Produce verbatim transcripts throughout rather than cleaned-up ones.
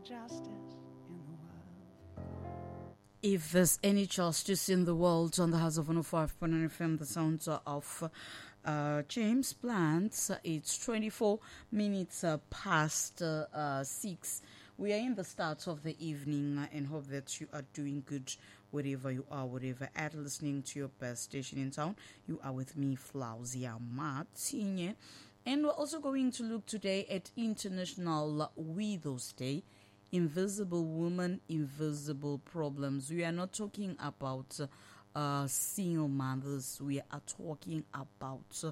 justice in the world. If there's any justice in the world, on the House of one oh five point nine F M, the sounds of uh, James Blunt. It's twenty-four minutes uh, past uh, uh, six. We are in the start of the evening uh, and hope that you are doing good wherever you are, wherever at listening to your best station in town. You are with me, Flauzia Martinez. And we're also going to look today at International Widows Day. Invisible woman, invisible problems. We are not talking about uh, single mothers. We are talking about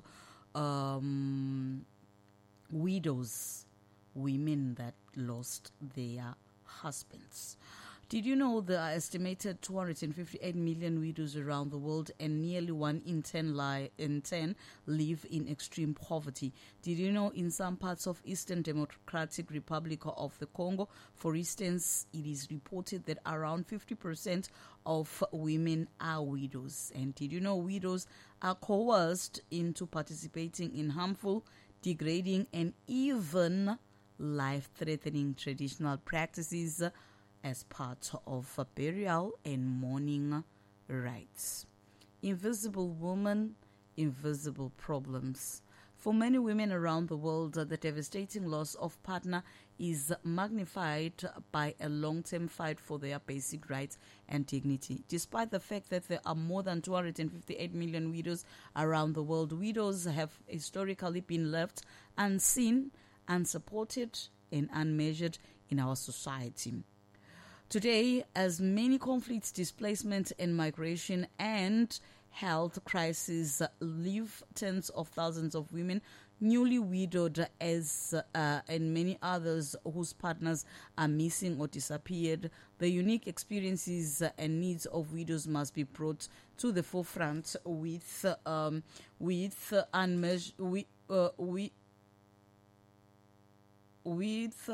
um, widows, women that lost their husbands. Did you know there are estimated two hundred fifty-eight million widows around the world, and nearly one in ten, lie, in ten live in extreme poverty? Did you know in some parts of Eastern Democratic Republic of the Congo, for instance, it is reported that around fifty percent of women are widows? And did you know widows are coerced into participating in harmful, degrading, and even life-threatening traditional practices as part of burial and mourning rites? Invisible woman, invisible problems. For many women around the world, the devastating loss of partner is magnified by a long-term fight for their basic rights and dignity. Despite the fact that there are more than two hundred fifty-eight million widows around the world, widows have historically been left unseen, unsupported, and unmeasured in our society. Today, as many conflicts, displacement, and migration and health crises leave tens of thousands of women newly widowed, as uh, and many others whose partners are missing or disappeared, the unique experiences and needs of widows must be brought to the forefront with um, with unmeasured with, uh, with with